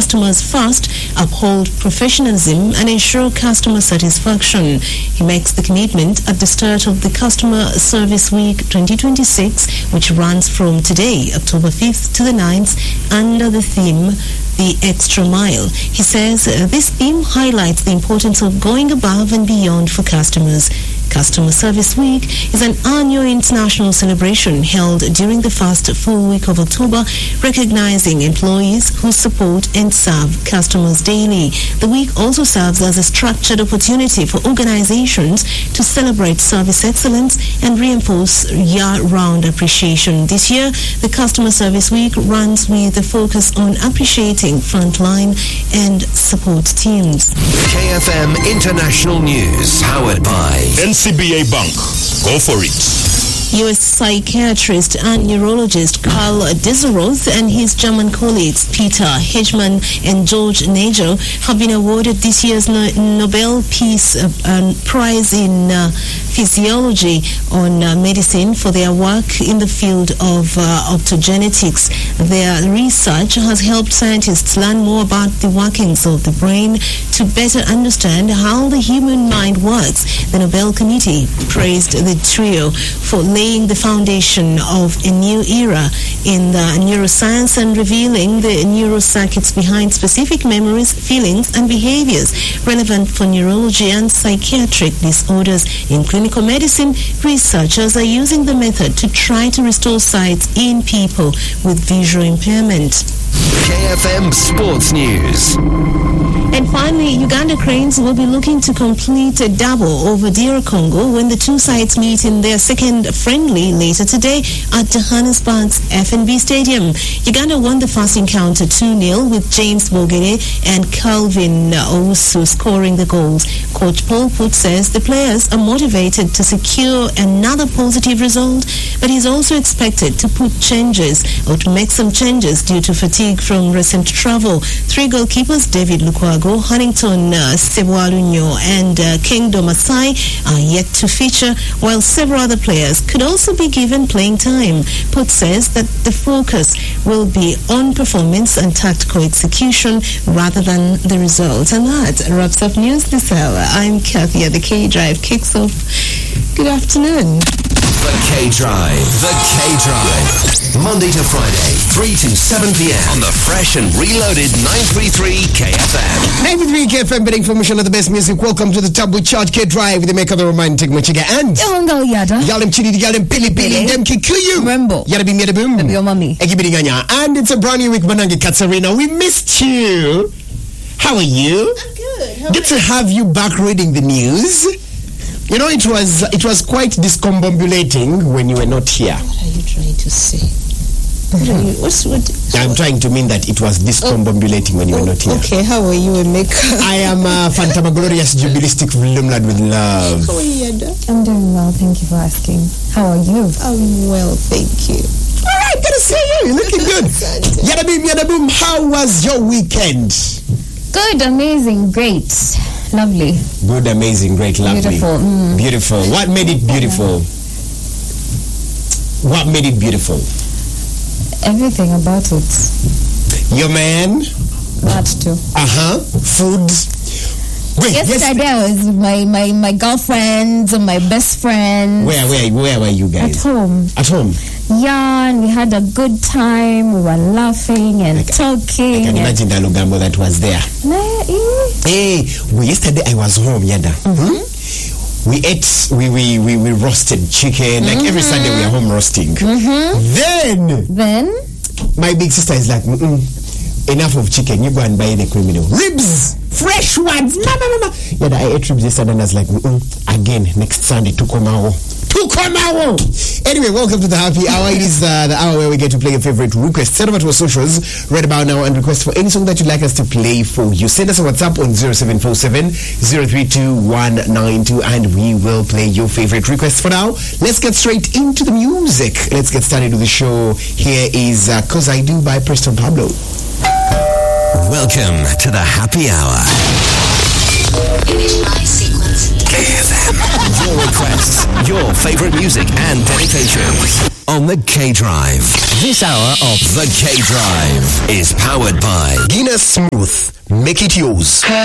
customers first, uphold professionalism, and ensure customer satisfaction. He makes the commitment at the start of the Customer Service Week 2026, which runs from today, October 5th to the 9th, under the theme The Extra Mile. He says this theme highlights the importance of going above and beyond for customers. Customer Service Week is an annual international celebration held during the first full week of October, recognizing employees who support and serve customers daily. The week also serves as a structured opportunity for organizations to celebrate service excellence and reinforce year-round appreciation. This year, the Customer Service Week runs with a focus on appreciating frontline and support teams. KFM International News, powered by NCBA Bank. Go for it. U.S. psychiatrist and neurologist Karl Deseroth and his German colleagues Peter Hedgeman and George Nagel have been awarded this year's Nobel Peace Prize in Physiology on Medicine for their work in the field of optogenetics. Their research has helped scientists learn more about the workings of the brain to better understand how the human mind works. The Nobel Committee praised the trio for laying the foundation of a new era in the neuroscience and revealing the neurocircuits behind specific memories, feelings, and behaviors relevant for neurology and psychiatric disorders. In clinical medicine, researchers are using the method to try to restore sight in people with visual impairment. KFM Sports News. And finally, Uganda Cranes will be looking to complete a double over DR Congo when the two sides meet in their second friendly later today at Johannesburg's FNB Stadium. Uganda won the first encounter 2-0 with James Bogere and Calvin Owusu scoring the goals. Coach Paul Put says the players are motivated to secure another positive result, but he's also expected to make some changes due to fatigue from recent travel. Three goalkeepers, David Lukwago, Huntington Sebwalunyo and Kingdom Masai, are yet to feature, while several other players could also be given playing time. Put says that the focus will be on performance and tactical execution rather than the result. And that wraps up news this hour. I'm Kathy at the K-Drive kicks off. Good afternoon. The K-Drive. The K-Drive. Monday to Friday, 3 to 7 p.m. on the fresh and reloaded 933 KFM. 933 KFM, better information of the best music. Welcome to the Top with Charge K-Drive. They make other romantic machiga and Yongo Yada. Yalim Chidi, Yalim Pili Pili, Dem Kikuyu. Remember. Yada Bim Yada Boom. Your mommy. And it's a brand new week, Banangi Katsarina. We missed you. How are you? I'm good. Good to have you back reading the news. You know, it was quite discombobulating when you were not here. What are you trying to say? I'm trying to mean that it was discombobulating when you were not here. Okay, how are you, Emeka? I am Phantasmagorious Jubilistic Lumlad with love. How are you, Yada? I'm doing well, thank you for asking. How are you? I'm well, thank you. All right, good to see you. You're looking good. Yada Boom, Yada Boom. How was your weekend? Good, amazing, great, lovely. Good, amazing, great, lovely. Beautiful. Beautiful. What made it beautiful? What made it beautiful? Everything about it. Your man? That too. Food. Wait, yesterday I was with my girlfriends and my best friends. Where were you guys? At home. At home? Yeah, and we had a good time. We were laughing and talking. I can imagine the Lugambo that was there. Hey, yesterday I was home, Yada. We ate, we roasted chicken. Like every Sunday we are home roasting. Then my big sister is like, enough of chicken. You go and buy the criminal ribs, fresh ones. Mama. Yeah, I ate ribs yesterday and I was like, again next Sunday to come out. Anyway, welcome to the happy hour. It is the hour where we get to play your favorite request. Send over to our socials right about now and request for any song that you'd like us to play for you. Send us a WhatsApp on 0747-032-192 and we will play your favorite request. For now, let's get straight into the music. Let's get started with the show. Here is Cause I Do by Preston Pablo. Welcome to the happy hour. Initialize sequence. KFM. Your requests, your favorite music and dedications on the K-Drive. This hour of the K-Drive is powered by Guinness Smooth. Make it yours.